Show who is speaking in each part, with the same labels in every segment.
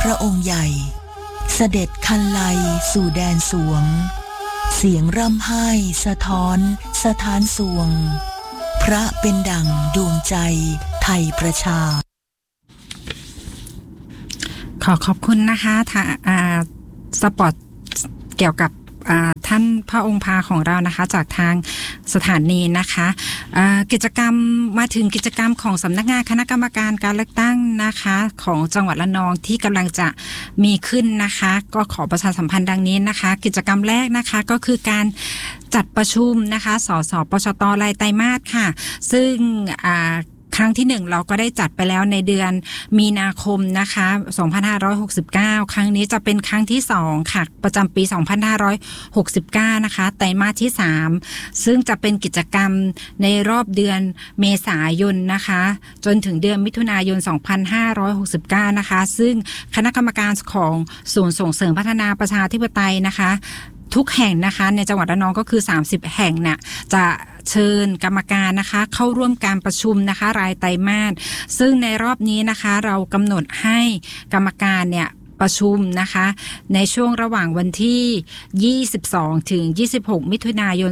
Speaker 1: ระองค์ใหญ่เสด็จคันไลสู่แดนสวงเสียงร่ำไห้สะท้อนสถานสวงพระเป็นดั่งดวงใจไทยประชา
Speaker 2: ขอบคุณนะคะสปอตเกี่ยวกับท่านพระองค์พาของเรานะคะจากทางสถานีนะคะกิจกรรมมาถึงกิจกรรมของสำนักงานคณะกรรมการการเลือกตั้งนะคะของจังหวัดระนองที่กำลังจะมีขึ้นนะคะก็ขอประชาสัมพันธ์ดังนี้นะคะกิจกรรมแรกนะคะก็คือการจัดประชุมนะคะสสปชต.รายไตรมาสค่ะซึ่งครั้งที่1เราก็ได้จัดไปแล้วในเดือนมีนาคมนะคะ2569ครั้งนี้จะเป็นครั้งที่2ค่ะประจำปี2569นะคะไตรมาสที่3ซึ่งจะเป็นกิจกรรมในรอบเดือนเมษายนนะคะจนถึงเดือนมิถุนายน2569นะคะซึ่งคณะกรรมการของศูนย์ส่งเสริมพัฒนาประชาธิปไตยนะคะทุกแห่งนะคะในจังหวัดระนองก็คือ30แห่งเนี่ยจะเชิญกรรมการนะคะเข้าร่วมการประชุมนะคะรายไตรมาสซึ่งในรอบนี้นะคะเรากำหนดให้กรรมการเนี่ยประชุมนะคะในช่วงระหว่างวันที่22ถึง26มิถุนายน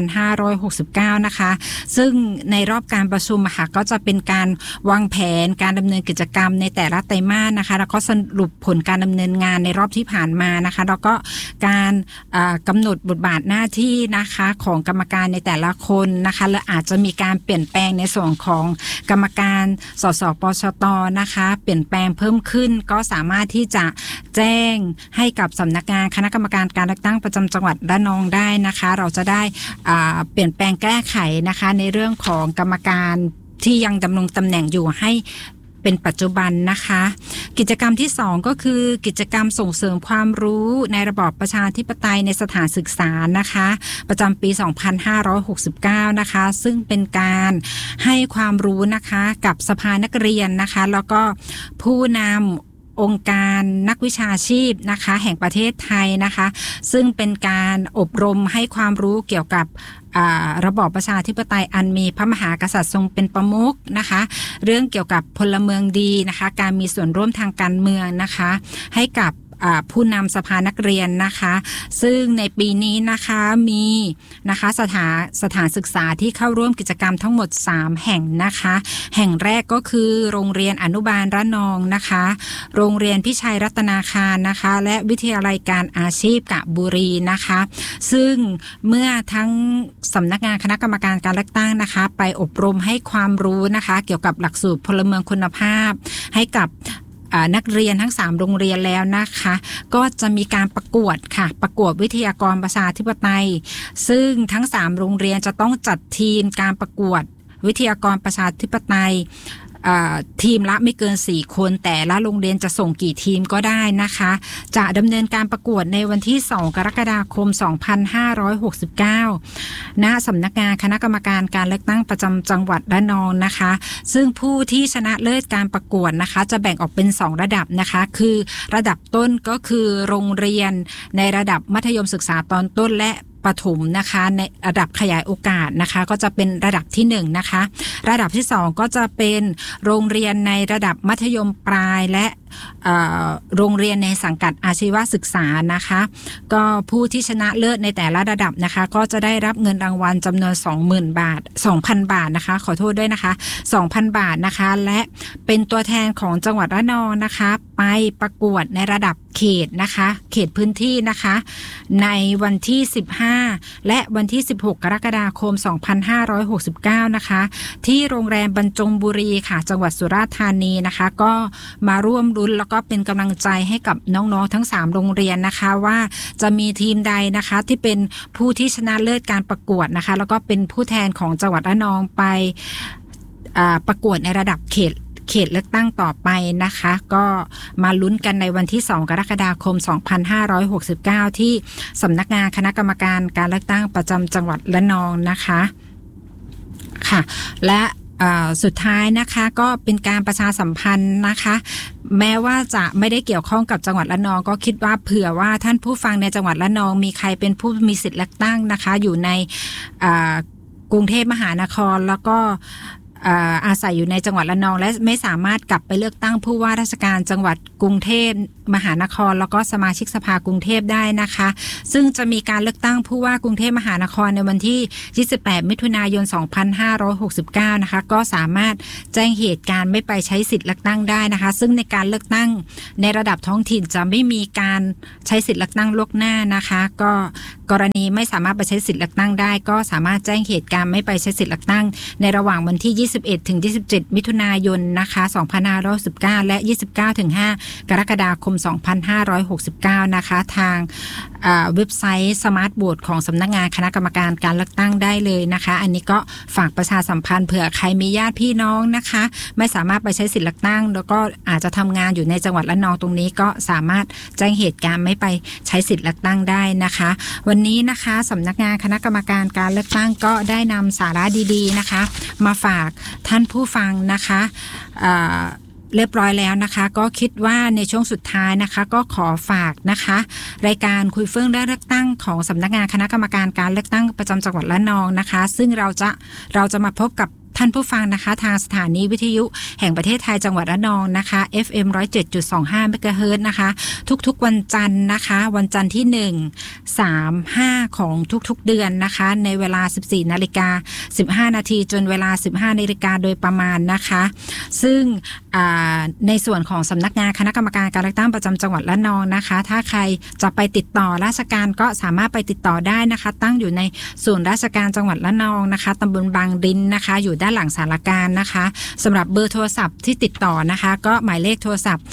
Speaker 2: 2569นะคะซึ่งในรอบการประชุมค่ะก็จะเป็นการวางแผนการดำเนินกิจกรรมในแต่ละไตรมาสนะคะแล้วก็สรุปผลการดำเนินงานในรอบที่ผ่านมานะคะแล้วก็การกำหนดบทบาทหน้าที่นะคะของกรรมการในแต่ละคนนะคะและอาจจะมีการเปลี่ยนแปลงในส่วนของกรรมการสสปชต.นะคะเปลี่ยนแปลงเพิ่มขึ้นก็สามารถที่จะแจ้งให้กับสำนักงานคณะกรรมการการเลือกตั้งประจำจังหวัดระนองได้นะคะเราจะได้เปลี่ยนแปลงแก้ไขนะคะในเรื่องของกรรมการที่ยังดำรงตำแหน่งอยู่ให้เป็นปัจจุบันนะคะกิจกรรมที่2ก็คือกิจกรรมส่งเสริมความรู้ในระบอบประชาธิปไตยในสถานศึกษานะคะประจำปี2569นะคะซึ่งเป็นการให้ความรู้นะคะกับสภานักเรียนนะคะแล้วก็ผู้นำองค์การนักวิชาชีพนะคะแห่งประเทศไทยนะคะซึ่งเป็นการอบรมให้ความรู้เกี่ยวกับระบอบประชาธิปไตยอันมีพระมหากษัตริย์ทรงเป็นประมุขนะคะเรื่องเกี่ยวกับพลเมืองดีนะคะการมีส่วนร่วมทางการเมืองนะคะให้กับผู้นำสภานักเรียนนะคะซึ่งในปีนี้นะคะมีนะคะสถานศึกษาที่เข้าร่วมกิจกรรมทั้งหมด3แห่งนะคะแห่งแรกก็คือโรงเรียนอนุบาลระนองนะคะโรงเรียนพิชัยรัตนาคารนะคะและวิทยาลัยการอาชีพกะบุรีนะคะซึ่งเมื่อทั้งสำนักงานคณะกรรมการการเลือกตั้งนะคะไปอบรมให้ความรู้นะคะเกี่ยวกับหลักสูตรพลเมืองคุณภาพให้กับนักเรียนทั้ง3โรงเรียนแล้วนะคะก็จะมีการประกวดค่ะประกวดวิทยากรประชาธิปไตยซึ่งทั้ง3โรงเรียนจะต้องจัดทีมการประกวดวิทยากรประชาธิปไตยทีมละไม่เกิน4คนแต่ละโรงเรียนจะส่งกี่ทีมก็ได้นะคะจะดำเนินการประกวดในวันที่2กรกฎาคม2569ณสำนักงานคณะกรรมการการเลือกตั้งประจำจังหวัดระนองนะคะซึ่งผู้ที่ชนะเลิศการประกวดนะคะจะแบ่งออกเป็น2ระดับนะคะคือระดับต้นก็คือโรงเรียนในระดับมัธยมศึกษาตอนต้นและประถมนะคะในระดับขยายโอกาสนะคะก็จะเป็นระดับที่1นะคะระดับที่2ก็จะเป็นโรงเรียนในระดับมัธยมปลายและโรงเรียนในสังกัดอาชีวศึกษานะคะก็ผู้ที่ชนะเลิศในแต่ละระดับนะคะก็จะได้รับเงินรางวัลจำนวน 20,000 บาท 2,000 บาทนะคะขอโทษด้วยนะคะ 2,000 บาทนะคะและเป็นตัวแทนของจังหวัดระนองนะคะไปประกวดในระดับเขตนะคะเขตพื้นที่นะคะในวันที่15และวันที่16กรกฎาคม2569นะคะที่โรงแรมบรรจงบุรีค่ะจังหวัดสุราษฎร์ธานีนะคะก็มาร่วมลุ้นแล้วก็เป็นกำลังใจให้กับน้องๆทั้ง3โรงเรียนนะคะว่าจะมีทีมใดนะคะที่เป็นผู้ที่ชนะเลิศการประกวดนะคะแล้วก็เป็นผู้แทนของจังหวัดระนองไปประกวดในระดับเขตเลือกตั้งต่อไปนะคะก็มาลุ้นกันในวันที่2กรกฎาคม2569ที่สำนักงานคณะกรรมการการเลือกตั้งประจำจังหวัดระนองนะคะค่ะและสุดท้ายนะคะก็เป็นการประชาสัมพันธ์นะคะแม้ว่าจะไม่ได้เกี่ยวข้องกับจังหวัดระนองก็คิดว่าเผื่อว่าท่านผู้ฟังในจังหวัดระนองมีใครเป็นผู้มีสิทธิ์เลือกตั้งนะคะอยู่ในกรุงเทพมหานครแล้วก็อาศัยอยู่ในจังหวัดระนองและไม่สามารถกลับไปเลือกตั้งผู้ว่าราชการจังหวัดกรุงเทพมหานครแล้วก็สมาชิกสภากรุงเทพได้นะคะซึ่งจะมีการเลือกตั้งผู้ว่ากรุงเทพมหานครในวันที่28มิถุนายน2569นะคะก็สามารถแจ้งเหตุการณ์ไม่ไปใช้สิทธิ์เลือกตั้งได้นะคะซึ่งในการเลือกตั้งในระดับท้องถิ่นจะไม่มีการใช้สิทธิ์เลือกตั้งล่วงหน้านะคะก็กรณีไม่สามารถไปใช้สิทธิ์เลือกตั้งได้ก็สามารถแจ้งเหตุการณ์ไม่ไปใช้สิทธิ์เลือกตั้งในระหว่างวันที่21ถึง27มิถุนายนนะคะ2519และ29ถึง5กรกฎาคม2569นะคะทางเว็บไซต์สมาร์ทโหวตของสำนักงานคณะกรรมการการเลือกตั้งได้เลยนะคะอันนี้ก็ฝากประชาสัมพันธ์เผื่อใครมีญาติพี่น้องนะคะไม่สามารถไปใช้สิทธิ์เลือกตั้งแล้วก็อาจจะทำงานอยู่ในจังหวัดระนองตรงนี้ก็สามารถแจ้งเหตุการณ์ไม่ไปใช้สิทธิ์เลือกตั้งได้นะคะวันนี้นะคะสำนักงานคณะกรรมการการเลือกตั้งก็ได้นำสาระดีๆนะคะมาฝากท่านผู้ฟังนะคะเรียบร้อยแล้วนะคะก็คิดว่าในช่วงสุดท้ายนะคะก็ขอฝากนะคะรายการคุยเฟื่องเรื่องเลือกตั้งของสำนักงานคณะกรรมการการเลือกตั้งประจำจังหวัดระนองนะคะซึ่งเราจะมาพบกับท่านผู้ฟังนะคะทางสถานีวิทยุแห่งประเทศไทยจังหวัดระนองนะคะ FM 107.25 เมกะเฮิรตซ์นะคะทุกๆวันจันทร์นะคะวันจันทร์ที่1 3 5ของทุกๆเดือนนะคะในเวลา 14:15 นาทีจนเวลา 15 นาฬิกาโดยประมาณนะคะซึ่งในส่วนของสำนักงานคณะกรรมการการเลือกตั้งประจำจังหวัดระนองนะคะถ้าใครจะไปติดต่อราชการก็สามารถไปติดต่อได้นะคะตั้งอยู่ในศูนย์ราชการจังหวัดระนองนะคะตำบลบางดินนะคะอยู่ด้านหลังศาลาการนะคะสำหรับเบอร์โทรศัพท์ที่ติดต่อนะคะก็หมายเลขโทรศัพท์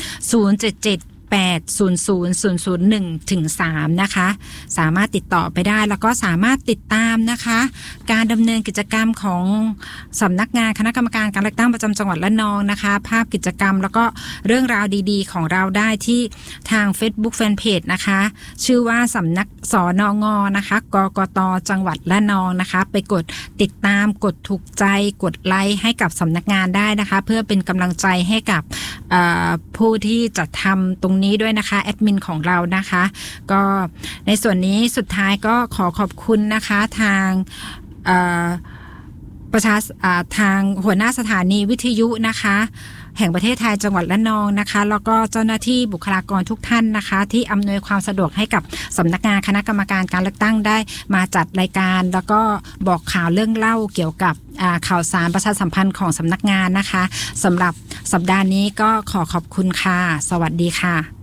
Speaker 2: 077800001ถึง3นะคะสามารถติดต่อไปได้แล้วก็สามารถติดตามนะคะการดำเนินกิจกรรมของสำนักงานคณะกรรมการการเลือกตั้งประจำจังหวัดระนองนะคะภาพกิจกรรมแล้วก็เรื่องราวดีๆของเราได้ที่ทาง Facebook Fanpage นะคะชื่อว่าสำนักสนงนะคะกกตจังหวัดระนองนะคะไปกดติดตามกดถูกใจกดไลค์ให้กับสำนักงานได้นะคะเพื่อเป็นกำลังใจให้กับผู้ที่จะทำตรงนี้ด้วยนะคะแอดมินของเรานะคะก็ในส่วนนี้สุดท้ายก็ขอขอบคุณนะคะทางทางหัวหน้าสถานีวิทยุนะคะแห่งประเทศไทยจังหวัดระนองนะคะแล้วก็เจ้าหน้าที่บุคลากรทุกท่านนะคะที่อำนวยความสะดวกให้กับสำนักงานคณะกรรมการการเลือกตั้งได้มาจัดรายการแล้วก็บอกข่าวเรื่องเล่าเกี่ยวกับข่าวสารประชาสัมพันธ์ของสำนักงานนะคะสำหรับสัปดาห์นี้ก็ขอขอบคุณค่ะสวัสดีค่ะ